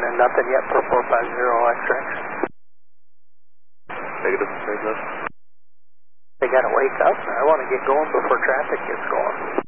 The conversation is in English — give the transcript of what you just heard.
and nothing yet for 450 X-ray. Negative, wake up. They gotta wake up. I want to get going before traffic gets going.